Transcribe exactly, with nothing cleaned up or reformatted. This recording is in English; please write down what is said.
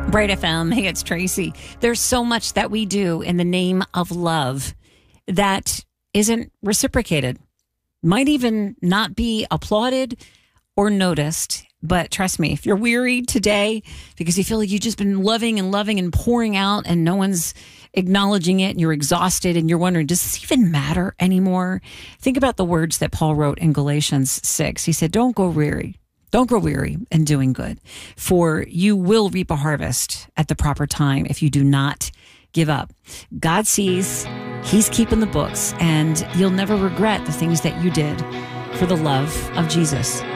Bright F M. Hey, it's Tracy. There's so much that we do in the name of love that isn't reciprocated, might even not be applauded or noticed. But trust me, if you're weary today because you feel like you've just been loving and loving and pouring out and no one's acknowledging it and you're exhausted and you're wondering, does this even matter anymore? Think about the words that Paul wrote in Galatians six. He said, don't go weary. Don't grow weary in doing good, for you will reap a harvest at the proper time if you do not give up. God sees, He's keeping the books, and you'll never regret the things that you did for the love of Jesus.